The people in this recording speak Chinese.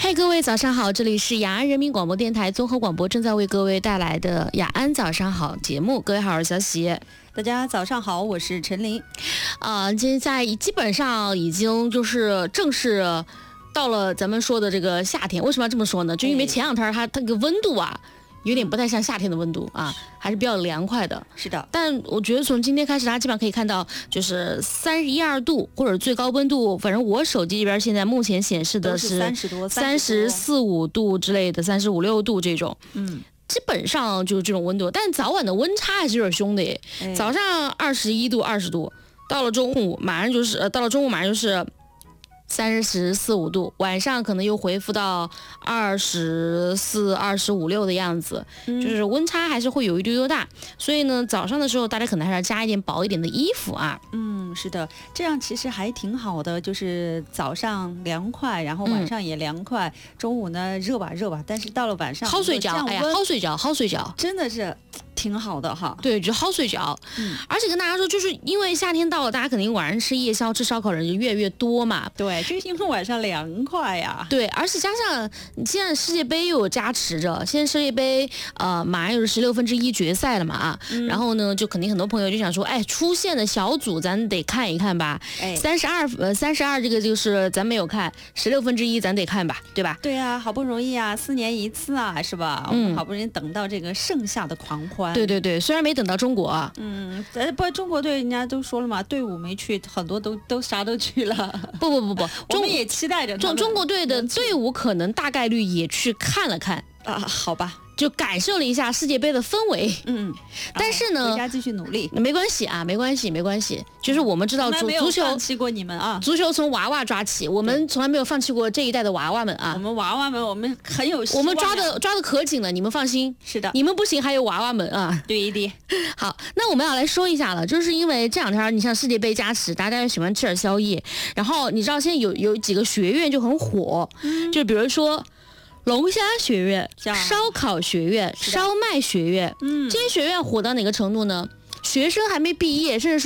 嘿，各位早上好，这里是雅安人民广播电台综合广播正在为各位带来的雅安早上好节目。各位好，我是小喜。 大家早上好，我是陈琳。 现在基本上已经就是正式到了咱们说的这个夏天。为什么要这么说呢？就因为前两天它这个温度啊，有点不太像夏天的温度啊，还是比较凉快的。 是的， 但我觉得从今天开始，大家基本上可以看到，就是31、2度，或者最高温度，反正我手机这边现在目前显示的是 30多、 34、5度之类的，35、6度这种。基本上就是这种温度，但早晚的温差还是有点凶的耶。早上21度、20度，到了中午马上就是34、5度，晚上可能又恢复到24、25、6的样子，就是温差还是会有一丢丢大。所以呢，早上的时候大家可能还是要加一点薄一点的衣服啊。 是的，这样其实还挺好的，就是早上凉快，然后晚上也凉快，中午呢热吧，但是到了晚上薅睡觉，薅睡觉， 真的是挺好的哈。 对，就薅睡觉。而且跟大家说，就是因为夏天到了，大家肯定晚上吃夜宵、吃烧烤的人就越来越多嘛。 对，就是因为晚上凉快呀。 对，而且加上现在世界杯又有加持着，现在世界杯马上又是1/16决赛了嘛然后呢，就肯定很多朋友就想说，出现的小组咱得看一看吧。32这个就是咱没有看，1/16咱得看吧，对吧？ 对啊，好不容易啊，4年一次啊，是吧？我们好不容易等到这个盛夏的狂欢。 对，虽然没等到中国啊。 不，中国队人家都说了嘛，队伍没去，很多都啥都去了。 不， 我们也期待着中国队的队伍可能大概率也去看了看啊，好吧。 就感受了一下世界杯的氛围，但是呢， 回家继续努力， 没关系啊，没关系，就是我们知道足球放弃过你们啊， 足球从娃娃抓起，我们从来没有放弃过这一代的娃娃们啊， 我们娃娃们，我们很有希望， 我们抓的可紧了，你们放心， 是的， 你们不行，还有娃娃们啊， 对的。 好，那我们要来说一下了，就是因为这两天你像世界杯加持，大家喜欢吃点宵夜，然后你知道现在有几个学院就很火，就比如说龙虾学院、烧烤学院、烧麦学院，这些学院火到哪个程度呢？学生还没毕业，甚至